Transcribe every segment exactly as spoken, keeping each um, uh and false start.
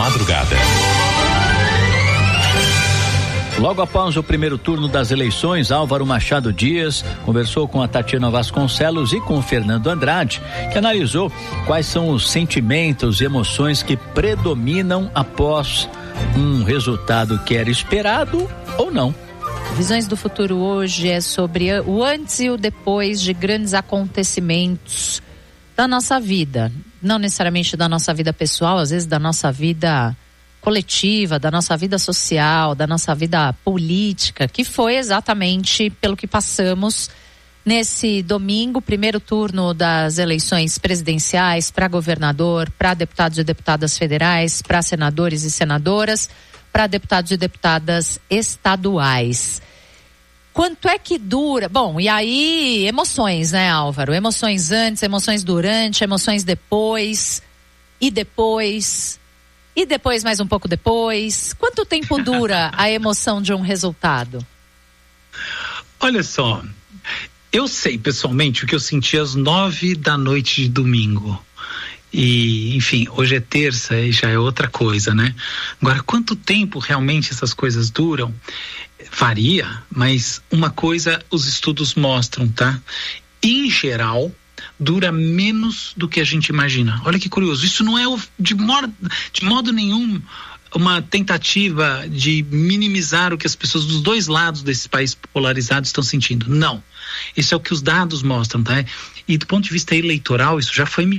madrugada. Logo após o primeiro turno das eleições, Álvaro Machado Dias conversou com a Tatiana Vasconcelos e com o Fernando Andrade, que analisou quais são os sentimentos e emoções que predominam após um resultado que era esperado ou não. Visões do Futuro hoje é sobre o antes e o depois de grandes acontecimentos da nossa vida. Não necessariamente da nossa vida pessoal, às vezes da nossa vida coletiva, da nossa vida social, da nossa vida política, que foi exatamente pelo que passamos nesse domingo, primeiro turno das eleições presidenciais para governador, para deputados e deputadas federais, para senadores e senadoras, para deputados e deputadas estaduais. Quanto é que dura? Bom, e aí emoções, né, Álvaro? Emoções antes, emoções durante, emoções depois, e depois... E depois, mais um pouco depois, quanto tempo dura a emoção de um resultado? Olha só, eu sei pessoalmente o que eu senti às nove da noite de domingo. E, enfim, hoje é terça e já é outra coisa, né? Agora, quanto tempo realmente essas coisas duram? Varia, mas uma coisa os estudos mostram, tá? Em geral, dura menos do que a gente imagina. Olha que curioso, isso não é de modo, de modo nenhum uma tentativa de minimizar o que as pessoas dos dois lados desse país polarizado estão sentindo. Não, isso é o que os dados mostram, tá? E do ponto de vista eleitoral, isso já foi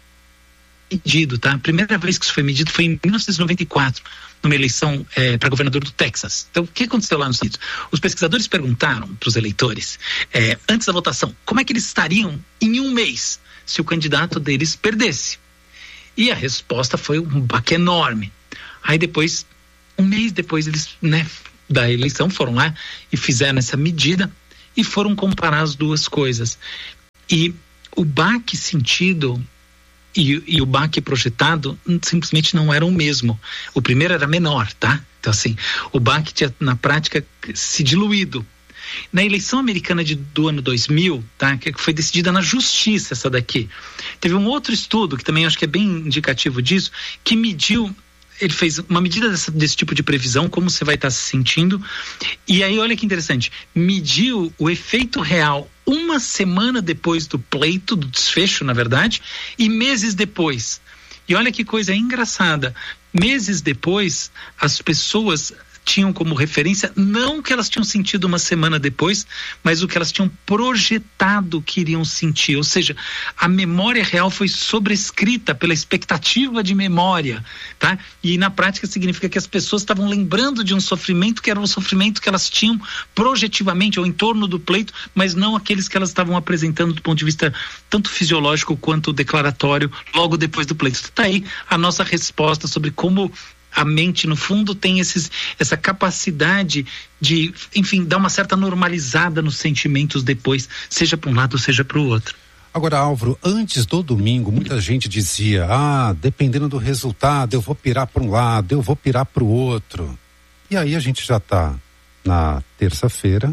medido, tá? A primeira vez que isso foi medido foi em mil novecentos e noventa e quatro, numa eleição é, para governador do Texas. Então, o que aconteceu lá nos Estados Unidos? Os pesquisadores perguntaram para os eleitores, é, antes da votação, como é que eles estariam em um mês se o candidato deles perdesse? E a resposta foi um baque enorme. Aí depois, um mês depois, eles, né, da eleição, foram lá e fizeram essa medida e foram comparar as duas coisas. E o baque sentido E, e o baque projetado simplesmente não era o mesmo. O primeiro era menor, tá? Então, assim, o baque tinha, na prática, se diluído. Na eleição americana de, do ano dois mil, tá? Que foi decidida na justiça essa daqui. Teve um outro estudo, que também acho que é bem indicativo disso, que mediu, ele fez uma medida dessa, desse tipo de previsão, como você vai estar se sentindo. E aí, olha que interessante, mediu o efeito real uma semana depois do pleito, do desfecho, na verdade, e meses depois. E olha que coisa engraçada. Meses depois, as pessoas tinham como referência não o que elas tinham sentido uma semana depois, mas o que elas tinham projetado que iriam sentir. Ou seja, a memória real foi sobrescrita pela expectativa de memória, tá? E na prática significa que as pessoas estavam lembrando de um sofrimento que era um sofrimento que elas tinham projetivamente ou em torno do pleito, mas não aqueles que elas estavam apresentando do ponto de vista tanto fisiológico quanto declaratório logo depois do pleito. Está aí a nossa resposta sobre como a mente, no fundo, tem esses, essa capacidade de, enfim, dar uma certa normalizada nos sentimentos depois, seja para um lado, seja para o outro. Agora, Álvaro, antes do domingo, muita gente dizia, ah, dependendo do resultado, eu vou pirar para um lado, eu vou pirar para o outro. E aí a gente já está na terça-feira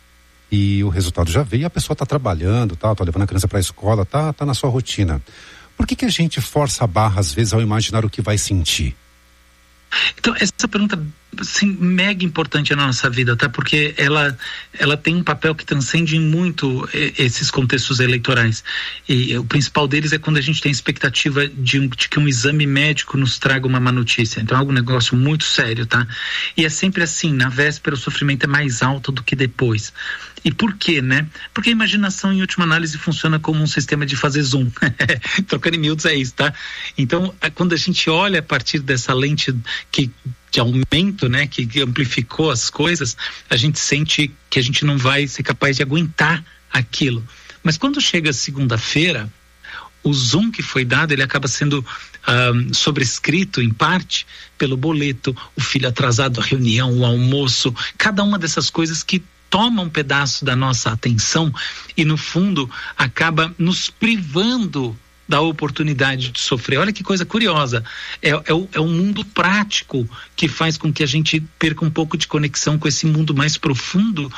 e o resultado já veio, a pessoa está trabalhando, tá, tá levando a criança para a escola, tá, tá na sua rotina. Por que que a gente força a barra, às vezes, ao imaginar o que vai sentir? Então, essa pergunta, assim, mega importante na nossa vida, tá? Porque ela, ela tem um papel que transcende muito esses contextos eleitorais. E o principal deles é quando a gente tem expectativa de, um, de que um exame médico nos traga uma má notícia. Então, é um negócio muito sério, tá? E é sempre assim, na véspera o sofrimento é mais alto do que depois. E por quê, né? Porque a imaginação, em última análise, funciona como um sistema de fazer zoom. Trocando em miúdos é isso, tá? Então, quando a gente olha a partir dessa lente que, de aumento, né? Que, que amplificou as coisas, a gente sente que a gente não vai ser capaz de aguentar aquilo. Mas quando chega segunda-feira, o zoom que foi dado, ele acaba sendo um, sobrescrito, em parte, pelo boleto, o filho atrasado, a reunião, o almoço, cada uma dessas coisas que toma um pedaço da nossa atenção e, no fundo, acaba nos privando da oportunidade de sofrer. Olha que coisa curiosa. É, é, o, é um mundo prático que faz com que a gente perca um pouco de conexão com esse mundo mais profundo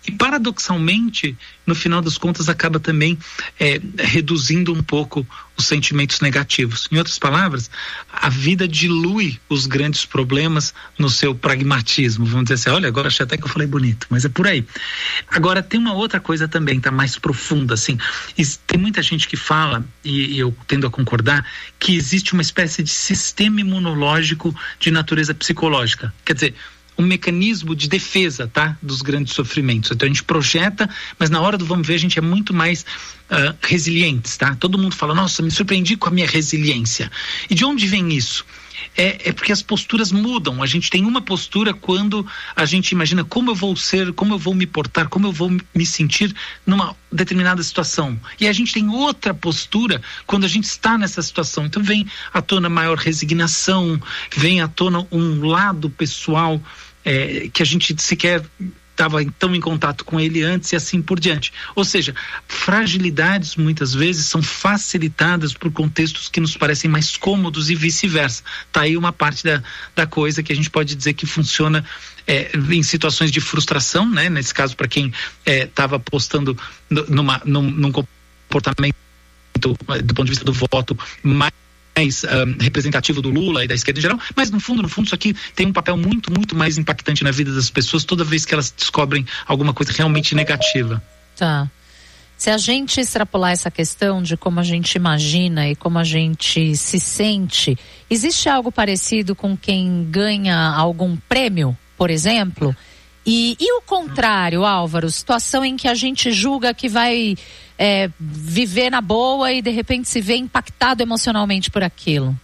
e paradoxalmente, no final das contas, acaba também é, reduzindo um pouco os sentimentos negativos. Em outras palavras, a vida dilui os grandes problemas no seu pragmatismo. Vamos dizer assim, olha, agora achei até que eu falei bonito, mas é por aí. Agora, tem uma outra coisa também, tá mais profunda, assim. Tem muita gente que fala, e, e eu tendo a concordar, que existe uma espécie de sistema imunológico de natureza psicológica. Quer dizer, um mecanismo de defesa, tá? Dos grandes sofrimentos. Então a gente projeta, mas na hora do vamos ver a gente é muito mais uh, resilientes, tá? Todo mundo fala, nossa, me surpreendi com a minha resiliência. E de onde vem isso? É, é porque as posturas mudam. A gente tem uma postura quando a gente imagina como eu vou ser, como eu vou me portar, como eu vou me sentir numa determinada situação. E a gente tem outra postura quando a gente está nessa situação. Então vem à tona maior resignação, vem à tona um lado pessoal é, que a gente sequer estava tão em contato com ele antes e assim por diante. Ou seja, fragilidades muitas vezes são facilitadas por contextos que nos parecem mais cômodos e vice-versa. Está aí uma parte da, da coisa que a gente pode dizer que funciona é, em situações de frustração, né? Nesse caso, para quem estava é, apostando numa, num, num comportamento do ponto de vista do voto mais mais um, representativo do Lula e da esquerda em geral, mas no fundo, no fundo isso aqui tem um papel muito, muito mais impactante na vida das pessoas toda vez que elas descobrem alguma coisa realmente negativa. Tá. Se a gente extrapolar essa questão de como a gente imagina e como a gente se sente, existe algo parecido com quem ganha algum prêmio, por exemplo? E, e o contrário, Álvaro, situação em que a gente julga que vai é, viver na boa e de repente se vê impactado emocionalmente por aquilo.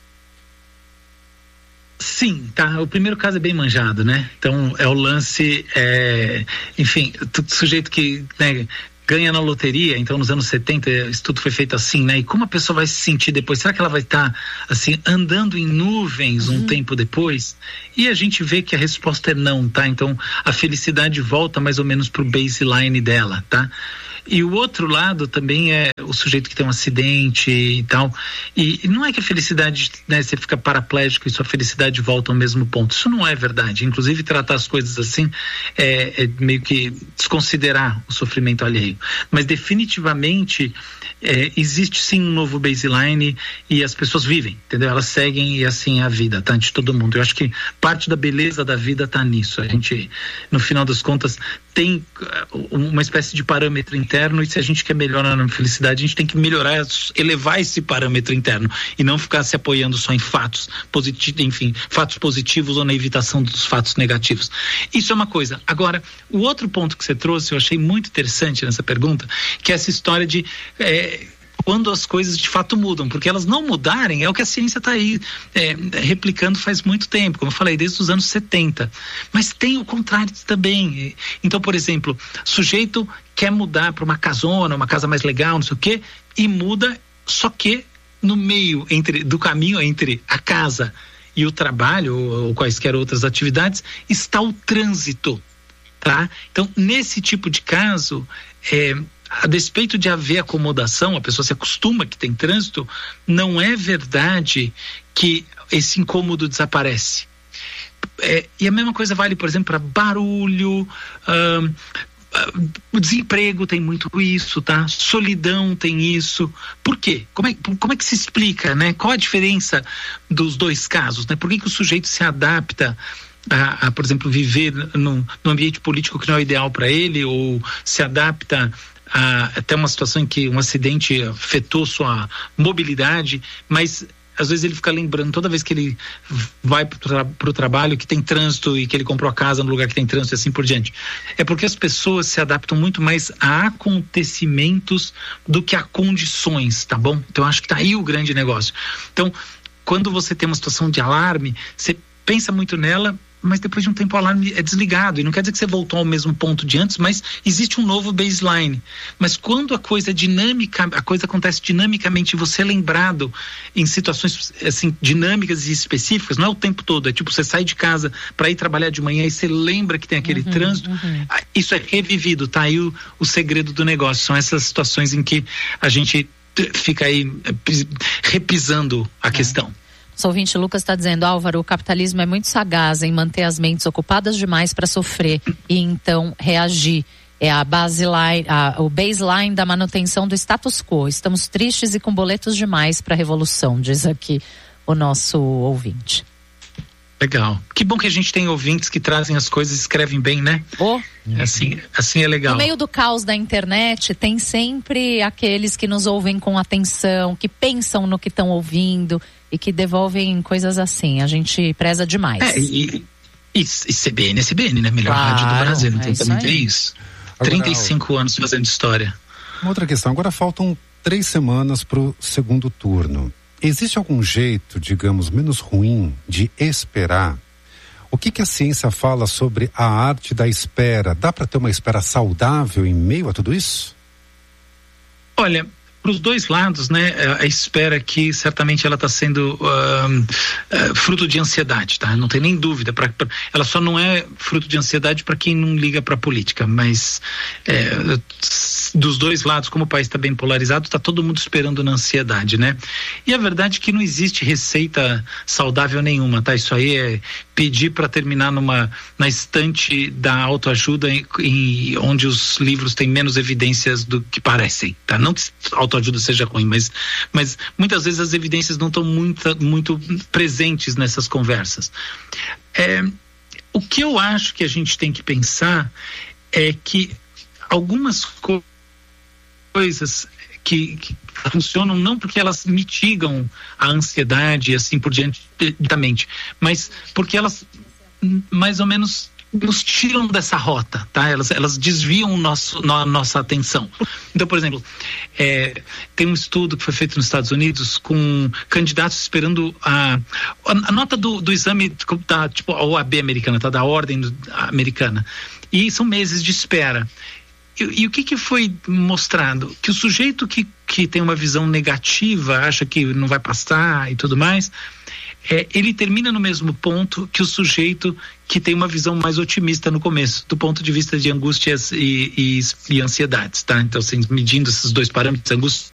Sim, tá. O primeiro caso é bem manjado, né? Então é o lance, é, enfim, o sujeito que, né, ganha na loteria. Então nos anos setenta isso tudo foi feito assim, né? E como a pessoa vai se sentir depois? Será que ela vai estar tá, assim, andando em nuvens um uhum. tempo depois? E a gente vê que a resposta é não, tá? Então a felicidade volta mais ou menos pro baseline dela, tá? E o outro lado também é o sujeito que tem um acidente e tal. E não é que a felicidade, né, você fica paraplégico e sua felicidade volta ao mesmo ponto. Isso não é verdade. Inclusive, tratar as coisas assim é, é meio que desconsiderar o sofrimento alheio. Mas definitivamente é, existe sim um novo baseline e as pessoas vivem, entendeu? Elas seguem e assim é a vida, tá? De todo mundo. Eu acho que parte da beleza da vida tá nisso. A gente, no final das contas, tem uma espécie de parâmetro interno, e se a gente quer melhorar na felicidade, a gente tem que melhorar, elevar esse parâmetro interno e não ficar se apoiando só em fatos positivos, enfim, fatos positivos ou na evitação dos fatos negativos. Isso é uma coisa. Agora, o outro ponto que você trouxe, eu achei muito interessante nessa pergunta, que é essa história de é, quando as coisas de fato mudam, porque elas não mudarem é o que a ciência está aí é, replicando faz muito tempo, como eu falei, desde os anos setenta. Mas tem o contrário também. Então, por exemplo, sujeito quer mudar para uma casona, uma casa mais legal, não sei o quê, e muda, só que no meio entre, do caminho entre a casa e o trabalho, ou, ou quaisquer outras atividades, está o trânsito, tá? Então, nesse tipo de caso, é, a despeito de haver acomodação, a pessoa se acostuma que tem trânsito, não é verdade que esse incômodo desaparece. É, e a mesma coisa vale, por exemplo, para barulho, hum, o desemprego tem muito isso, tá? Solidão tem isso. Por quê? Como é, como é que se explica, né? Qual a diferença dos dois casos, né? Por que que o sujeito se adapta a, a por exemplo, viver num, num ambiente político que não é ideal para ele, ou se adapta a, até uma situação em que um acidente afetou sua mobilidade, mas às vezes ele fica lembrando, toda vez que ele vai para o tra- trabalho, que tem trânsito e que ele comprou a casa no lugar que tem trânsito e assim por diante. É porque as pessoas se adaptam muito mais a acontecimentos do que a condições, tá bom? Então acho que tá aí o grande negócio. Então, quando você tem uma situação de alarme, você pensa muito nela, mas depois de um tempo o alarme é desligado, e não quer dizer que você voltou ao mesmo ponto de antes, mas existe um novo baseline. Mas quando a coisa é dinâmica, a coisa acontece dinamicamente, você é lembrado em situações assim, dinâmicas e específicas, não é o tempo todo, é tipo, você sai de casa para ir trabalhar de manhã e você lembra que tem aquele uhum, trânsito, uhum. Isso é revivido, tá aí o, o segredo do negócio, são essas situações em que a gente fica aí repisando a é. questão. O ouvinte Lucas está dizendo, Álvaro, o capitalismo é muito sagaz em manter as mentes ocupadas demais para sofrer e então reagir. É a baseline, a, o baseline da manutenção do status quo. Estamos tristes e com boletos demais para a revolução, diz aqui o nosso ouvinte. Legal. Que bom que a gente tem ouvintes que trazem as coisas e escrevem bem, né? Oh. Assim, assim é legal. No meio do caos da internet, tem sempre aqueles que nos ouvem com atenção, que pensam no que estão ouvindo e que devolvem coisas assim. A gente preza demais. É, e, e, e C B N é C B N, né? Melhor claro, rádio do Brasil. Então é também isso tem isso. Agora, trinta e cinco anos fazendo história. Uma outra questão. Agora faltam três semanas para o segundo turno. Existe algum jeito, digamos, menos ruim de esperar? O que que a ciência fala sobre a arte da espera? Dá para ter uma espera saudável em meio a tudo isso? Olha, para os dois lados, né, a espera aqui certamente ela está sendo uh, uh, fruto de ansiedade, tá? Não tem nem dúvida. Pra, pra, ela só não é fruto de ansiedade para quem não liga para a política, mas é, dos dois lados, como o país está bem polarizado, está todo mundo esperando na ansiedade, né? E a verdade é que não existe receita saudável nenhuma, tá? Isso aí é pedir para terminar numa na estante da autoajuda em, em, onde os livros têm menos evidências do que parecem, tá? Não que autoajuda seja ruim, mas, mas muitas vezes as evidências não estão muito, muito presentes nessas conversas. É, o que eu acho que a gente tem que pensar é que algumas co- coisas que, que funcionam não porque elas mitigam a ansiedade e assim por diante da mente, mas porque elas mais ou menos nos tiram dessa rota, tá? Elas, elas desviam o nosso, no, nossa atenção. Então, por exemplo, é, tem um estudo que foi feito nos Estados Unidos com candidatos esperando a, a, a nota do, do exame da, tipo, a O A B americana, tá? Da ordem do, americana. E são meses de espera. E, e o que que foi mostrado? Que o sujeito que, que tem uma visão negativa, acha que não vai passar e tudo mais, é, ele termina no mesmo ponto que o sujeito que tem uma visão mais otimista no começo, do ponto de vista de angústias e, e, e ansiedades, tá? Então, assim, medindo esses dois parâmetros, angústia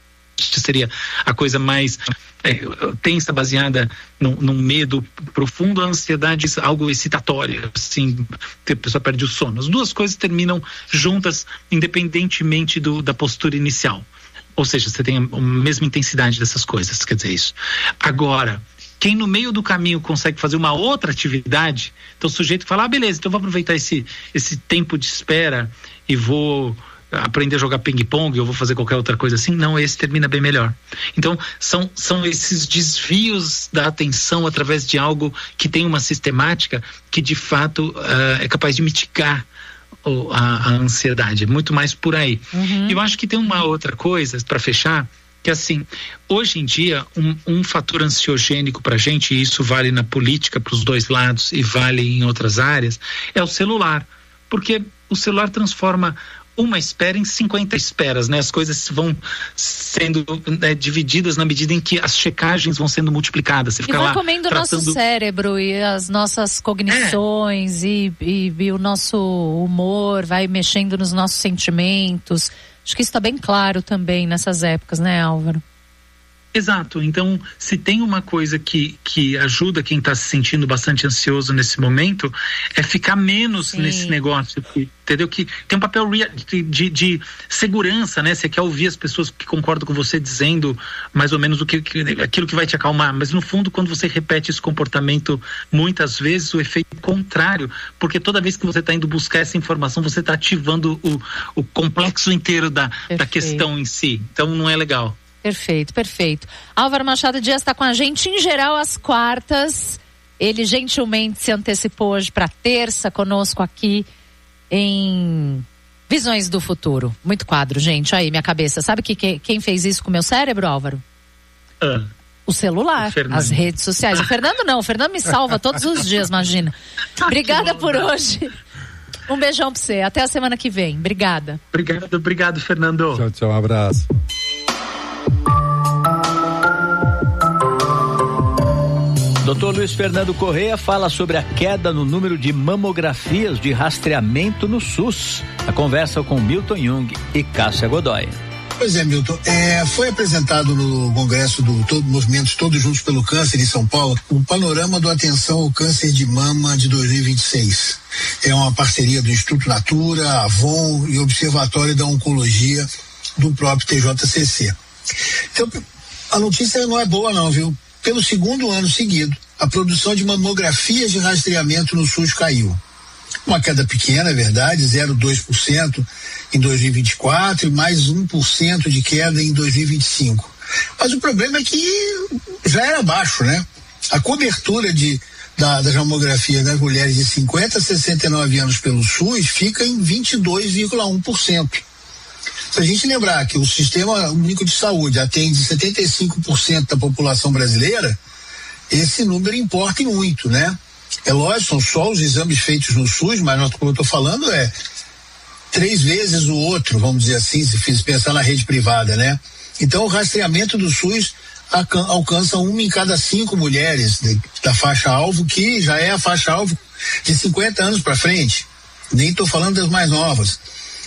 seria a coisa mais é, tensa, baseada num, num medo profundo, a ansiedade algo excitatório, assim, que a pessoa perde o sono. As duas coisas terminam juntas, independentemente do, da postura inicial. Ou seja, você tem a mesma intensidade dessas coisas, quer dizer isso. Agora, quem no meio do caminho consegue fazer uma outra atividade, então o sujeito fala, ah, beleza, então eu vou aproveitar esse, esse tempo de espera e vou aprender a jogar ping-pong, eu vou fazer qualquer outra coisa assim. Não, esse termina bem melhor. Então, são, são esses desvios da atenção através de algo que tem uma sistemática que, de fato, uh, é capaz de mitigar o, a, a ansiedade. É muito mais por aí. Uhum. Eu acho que tem uma outra coisa, para fechar, que assim, hoje em dia, um, um fator ansiogênico para a gente, e isso vale na política para os dois lados e vale em outras áreas, é o celular. Porque o celular transforma uma espera em cinquenta esperas, né? As coisas vão sendo né, divididas na medida em que as checagens vão sendo multiplicadas. Você e fica vai lá comendo o tratando... nosso cérebro e as nossas cognições é. e, e, e o nosso humor, vai mexendo nos nossos sentimentos. Acho que isso está bem claro também nessas épocas, né, Álvaro? Exato, então se tem uma coisa que, que ajuda quem está se sentindo bastante ansioso nesse momento, é ficar menos Sim. nesse negócio, entendeu? Que tem um papel de, de, de segurança, né? Você quer ouvir as pessoas que concordam com você dizendo mais ou menos o que, que, aquilo que vai te acalmar, mas no fundo quando você repete esse comportamento muitas vezes o efeito é contrário, porque toda vez que você está indo buscar essa informação, você está ativando o, o complexo inteiro da, da questão em si, então não é legal. Perfeito, perfeito. Álvaro Machado Dias está com a gente, em geral, às quartas. Ele gentilmente se antecipou hoje para terça conosco aqui em Visões do Futuro. Muito quadro, gente. Aí, minha cabeça. Sabe que, que, quem fez isso com o meu cérebro, Álvaro? Ah, o celular, o as redes sociais. O Fernando não, o Fernando me salva todos os dias, imagina. Obrigada por hoje. Um beijão para você. Até a semana que vem. Obrigada. Obrigado, obrigado, Fernando. Tchau, tchau. Um abraço. doutor Luiz Fernando Correia fala sobre a queda no número de mamografias de rastreamento no SUS. A conversa com Milton Jung e Cássia Godoy. Pois é, Milton, é, foi apresentado no Congresso do todo, Movimentos Todos Juntos pelo Câncer em São Paulo o panorama do Atenção ao Câncer de Mama de dois mil e vinte e seis. É uma parceria do Instituto Natura, Avon e Observatório da Oncologia do próprio T J C C. Então, a notícia não é boa não, viu? Pelo segundo ano seguido, a produção de mamografias de rastreamento no SUS caiu. Uma queda pequena, é verdade, zero vírgula dois por cento em dois mil e vinte e quatro e mais um por cento de queda em dois mil e vinte e cinco. Mas o problema é que já era baixo, né? A cobertura de, da, das mamografias das mulheres de cinquenta a sessenta e nove anos pelo SUS fica em vinte e dois vírgula um por cento. Se a gente lembrar que o Sistema Único de Saúde atende setenta e cinco por cento da população brasileira, esse número importa muito, né? É lógico, são só os exames feitos no SUS, mas nós, como eu estou falando, é três vezes o outro, vamos dizer assim, se fiz pensar na rede privada, né? Então, o rastreamento do SUS alcança uma em cada cinco mulheres de, da faixa-alvo, que já é a faixa-alvo de cinquenta anos para frente. Nem estou falando das mais novas.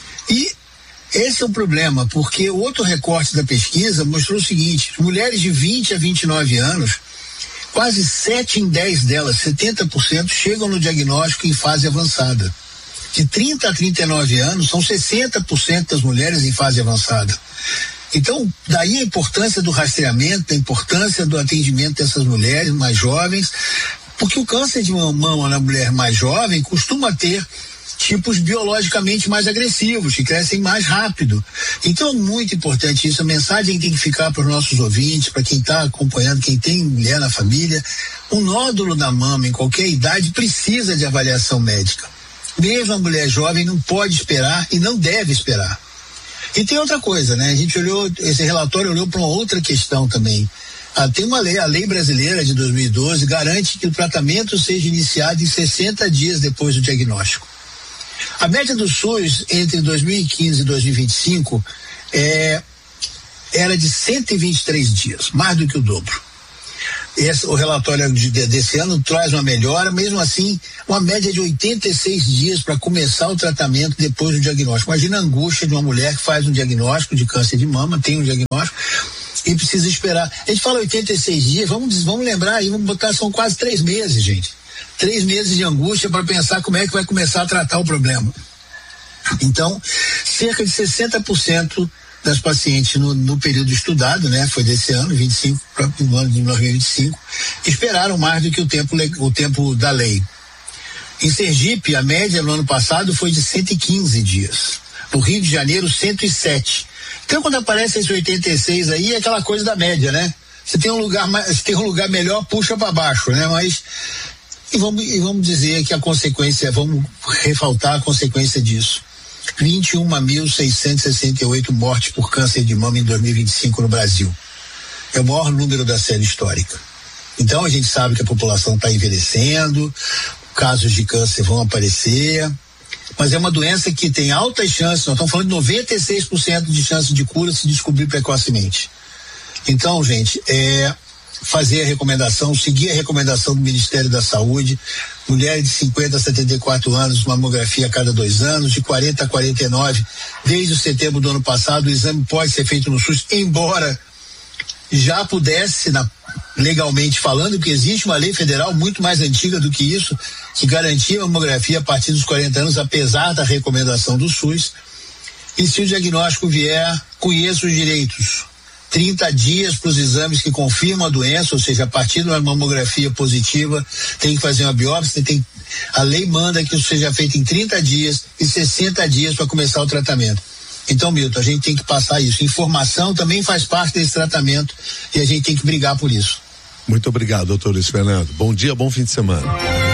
E esse é o problema, porque outro recorte da pesquisa mostrou o seguinte: mulheres de vinte a vinte e nove anos, quase sete em dez delas, setenta por cento, chegam no diagnóstico em fase avançada. De trinta a trinta e nove anos, são sessenta por cento das mulheres em fase avançada. Então, daí a importância do rastreamento, a importância do atendimento dessas mulheres mais jovens, porque o câncer de mama na mulher mais jovem costuma ter tipos biologicamente mais agressivos, que crescem mais rápido. Então é muito importante isso. A mensagem tem que ficar para os nossos ouvintes, para quem está acompanhando, quem tem mulher na família. O nódulo da mama, em qualquer idade, precisa de avaliação médica. Mesmo a mulher jovem não pode esperar e não deve esperar. E tem outra coisa, né? A gente olhou, esse relatório olhou para uma outra questão também. Ah, tem uma lei, a lei brasileira de dois mil e doze garante que o tratamento seja iniciado em sessenta dias depois do diagnóstico. A média do SUS entre dois mil e quinze e dois mil e vinte e cinco é, era de cento e vinte e três dias, mais do que o dobro. Esse, o relatório de, desse ano traz uma melhora, mesmo assim, uma média de oitenta e seis dias para começar o tratamento depois do diagnóstico. Imagina a angústia de uma mulher que faz um diagnóstico de câncer de mama, tem um diagnóstico e precisa esperar. A gente fala oitenta e seis dias, vamos, vamos lembrar aí, vamos botar, são quase três meses, gente. Três meses de angústia para pensar como é que vai começar a tratar o problema. Então, cerca de sessenta por cento das pacientes no, no período estudado, né, foi desse ano, vinte e cinco, no ano de dois mil e vinte e cinco, esperaram mais do que o tempo, o tempo da lei. Em Sergipe, a média no ano passado foi de cento e quinze dias. No Rio de Janeiro, cento e sete. Então, quando aparece esse oitenta e seis aí, é aquela coisa da média, né? Você tem um lugar, você tem um lugar melhor, puxa para baixo, né? Mas E vamos, e vamos dizer que a consequência, vamos ressaltar a consequência disso. vinte e um mil seiscentos e sessenta e oito mortes por câncer de mama em dois mil e vinte e cinco no Brasil. É o maior número da série histórica. Então a gente sabe que a população está envelhecendo, casos de câncer vão aparecer, mas é uma doença que tem altas chances, nós estamos falando de noventa e seis por cento de chance de cura se descobrir precocemente. Então, gente, é fazer a recomendação, seguir a recomendação do Ministério da Saúde, mulheres de cinquenta a setenta e quatro anos, mamografia a cada dois anos, de quarenta a quarenta e nove, desde o setembro do ano passado, o exame pode ser feito no SUS, embora já pudesse, na, legalmente falando, que existe uma lei federal muito mais antiga do que isso, que garantia a mamografia a partir dos quarenta anos, apesar da recomendação do SUS. E se o diagnóstico vier, conheça os direitos. trinta dias para os exames que confirmam a doença, ou seja, a partir de uma mamografia positiva, tem que fazer uma biópsia, tem, a lei manda que isso seja feito em trinta dias e sessenta dias para começar o tratamento. Então, Milton, a gente tem que passar isso. Informação também faz parte desse tratamento e a gente tem que brigar por isso. Muito obrigado, doutor Luiz Fernando. Bom dia, bom fim de semana.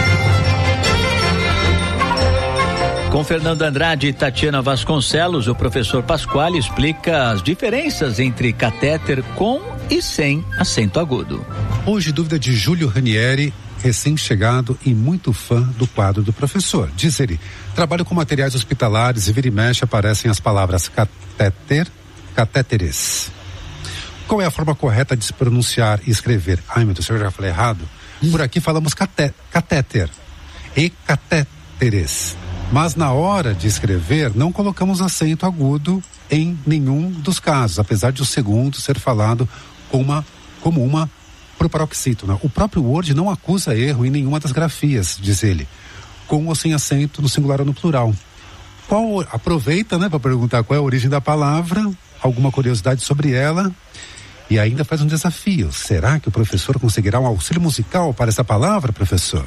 Com Fernando Andrade e Tatiana Vasconcelos, o professor Pasquale explica as diferenças entre catéter com e sem acento agudo. Hoje, dúvida de Júlio Ranieri, recém-chegado e muito fã do quadro do professor. Diz ele: trabalho com materiais hospitalares e vira e mexe aparecem as palavras catéter, catéteres. Qual é a forma correta de se pronunciar e escrever? Ai, meu Deus, eu já falei errado. Por aqui falamos caté, catéter e catéteres. Mas na hora de escrever, não colocamos acento agudo em nenhum dos casos, apesar de o segundo ser falado com uma, como uma proparoxítona. O próprio Word não acusa erro em nenhuma das grafias, diz ele, com ou sem acento no singular ou no plural. Qual, aproveita, né, para perguntar qual é a origem da palavra, alguma curiosidade sobre ela, e ainda faz um desafio. Será que o professor conseguirá um auxílio musical para essa palavra, professor?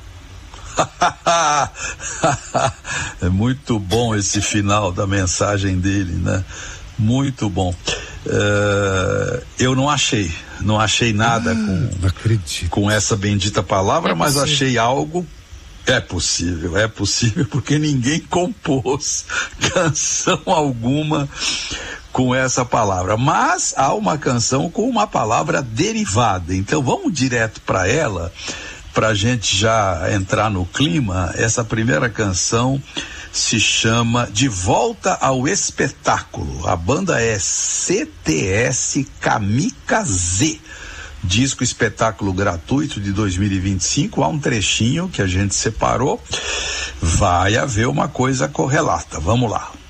É muito bom esse final da mensagem dele, né? Muito bom. Uh, eu não achei, não achei nada ah, com, com essa bendita palavra, é mas achei algo. É possível, é possível, porque ninguém compôs canção alguma com essa palavra, mas há uma canção com uma palavra derivada, então vamos direto para ela, para a gente já entrar no clima. Essa primeira canção se chama De Volta ao Espetáculo, a banda é C T S Kamikaze, disco espetáculo gratuito de dois mil e vinte e cinco, há um trechinho que a gente separou, vai haver uma coisa correlata, vamos lá.